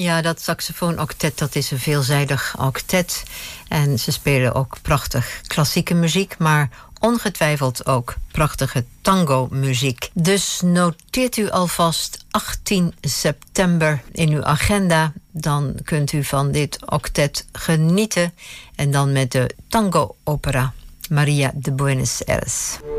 Ja, dat saxofoon-octet, dat is een veelzijdig octet. En ze spelen ook prachtig klassieke muziek, maar ongetwijfeld ook prachtige tango-muziek. Dus noteert u alvast 18 september in uw agenda. Dan kunt u van dit octet genieten. En dan met de tango-opera Maria de Buenos Aires.